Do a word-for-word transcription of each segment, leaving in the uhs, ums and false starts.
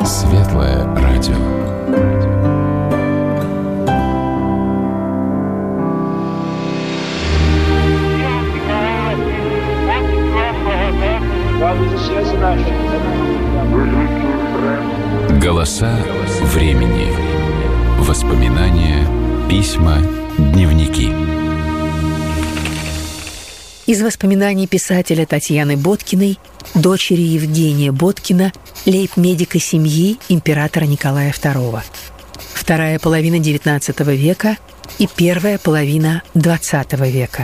Светлое радио. Голоса времени. Воспоминания, письма, дневники. Из воспоминаний писателя Татьяны Боткиной, дочери Евгения Боткина, лейб-медика семьи императора Николая второго. Вторая половина девятнадцатого века и первая половина двадцатого века.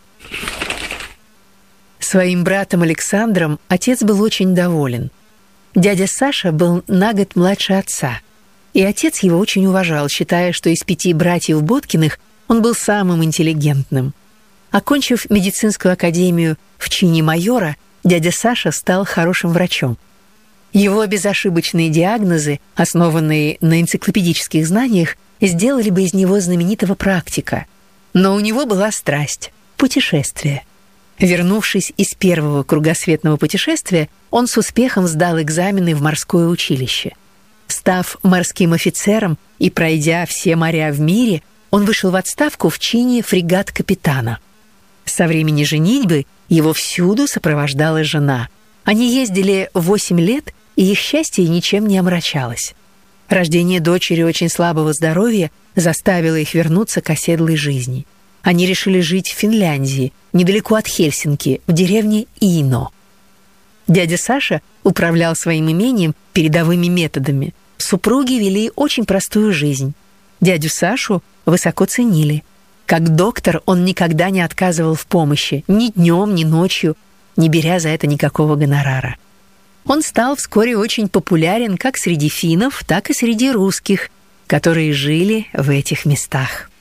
Своим братом Александром отец был очень доволен. Дядя Саша был на год младше отца, и отец его очень уважал, считая, что из пяти братьев Боткиных он был самым интеллигентным. Окончив медицинскую академию в чине майора, дядя Саша стал хорошим врачом. Его безошибочные диагнозы, основанные на энциклопедических знаниях, сделали бы из него знаменитого практика. Но у него была страсть – путешествие. Вернувшись из первого кругосветного путешествия, он с успехом сдал экзамены в морское училище. Став морским офицером и пройдя все моря в мире, он вышел в отставку в чине фрегат-капитана. Со времени женитьбы его всюду сопровождала жена. Они ездили восемь лет, и их счастье ничем не омрачалось. Рождение дочери очень слабого здоровья заставило их вернуться к оседлой жизни. Они решили жить в Финляндии, недалеко от Хельсинки, в деревне Ино. Дядя Саша управлял своим имением передовыми методами. Супруги вели очень простую жизнь. Дядю Сашу высоко ценили. Как доктор он никогда не отказывал в помощи, ни днем, ни ночью, не беря за это никакого гонорара. Он стал вскоре очень популярен как среди финнов, так и среди русских, которые жили в этих местах.